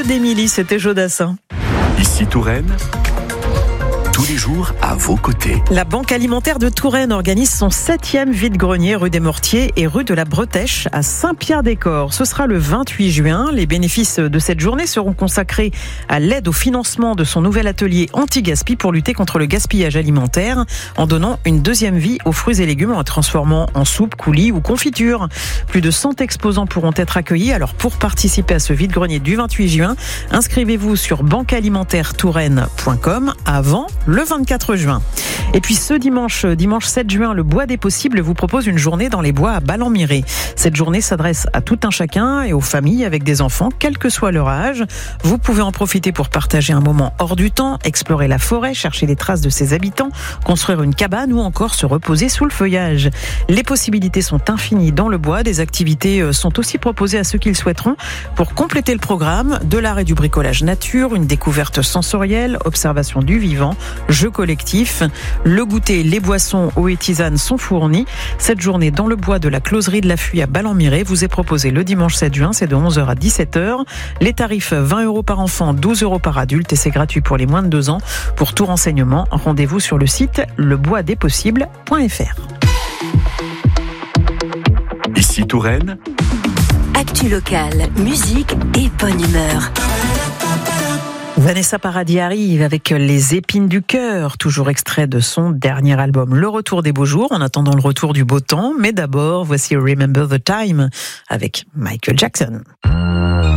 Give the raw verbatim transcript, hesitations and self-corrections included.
Feu d'Émilie, c'était Jodassin. Ici Touraine, tous les jours à vos côtés. La Banque alimentaire de Touraine organise son septième vide-grenier rue des Mortiers et rue de la Bretèche à Saint-Pierre-des-Corps. Ce sera le vingt-huit juin. Les bénéfices de cette journée seront consacrés à l'aide au financement de son nouvel atelier anti-gaspi pour lutter contre le gaspillage alimentaire en donnant une deuxième vie aux fruits et légumes en les transformant en soupe, coulis ou confiture. Plus de cent exposants pourront être accueillis. Alors pour participer à ce vide-grenier du vingt-huit juin, inscrivez-vous sur banque alimentaire touraine point com avant le vingt-quatre juin. Et puis ce dimanche, dimanche sept juin, le Bois des Possibles vous propose une journée dans les bois à Ballon-Miré. Cette journée s'adresse à tout un chacun et aux familles avec des enfants, quel que soit leur âge. Vous pouvez en profiter pour partager un moment hors du temps, explorer la forêt, chercher les traces de ses habitants, construire une cabane ou encore se reposer sous le feuillage. Les possibilités sont infinies dans le bois. Des activités sont aussi proposées à ceux qui le souhaiteront pour compléter le programme. De l'art et du bricolage nature, une découverte sensorielle, observation du vivant, jeux collectifs. Le goûter, les boissons, eau et tisane sont fournis. Cette journée dans le bois de la closerie de la Fuye à Ballon-Miré vous est proposée le dimanche sept juin, c'est de onze heures à dix-sept heures. Les tarifs vingt euros par enfant, douze euros par adulte et c'est gratuit pour les moins de deux ans. Pour tout renseignement, rendez-vous sur le site le bois des possibles point f r. Ici Touraine, Actu locale, musique et bonne humeur. Vanessa Paradis arrive avec Les épines du cœur, toujours extrait de son dernier album Le retour des beaux jours, en attendant le retour du beau temps. Mais d'abord, voici Remember the Time avec Michael Jackson.